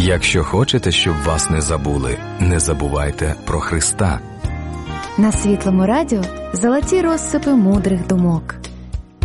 Якщо хочете, щоб вас не забули, не забувайте про Христа. На Світлому радіо золоті розсипи мудрих думок.